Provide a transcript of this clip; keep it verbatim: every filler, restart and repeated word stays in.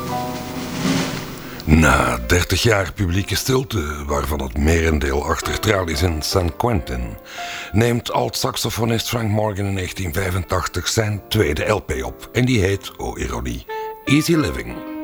Na dertig jaar publieke stilte, waarvan het merendeel achter tralies in San Quentin, neemt alt-saxofonist Frank Morgan in negentien vijfentachtig zijn tweede L P op. En die heet, oh ironie, Easy Living.